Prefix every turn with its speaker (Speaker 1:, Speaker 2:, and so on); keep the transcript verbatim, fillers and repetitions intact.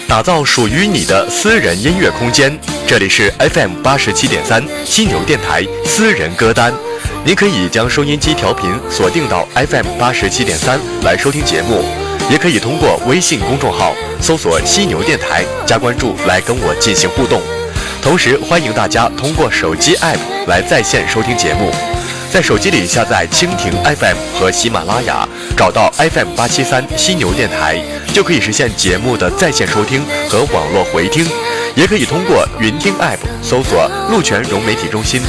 Speaker 1: 打造属于你的私人音乐空间。这里是 F M 八十七点三犀牛电台私人歌单，您可以将收音机调频锁定到 F M 八十七点三来收听节目，也可以通过微信公众号搜索犀牛电台加关注来跟我进行互动。同时欢迎大家通过手机 App 来在线收听节目，在手机里下载蜻蜓 F M 和喜马拉雅，找到 F M 八七三犀牛电台，就可以实现节目的在线收听和网络回听。也可以通过云听 App 搜索鹿泉融媒体中心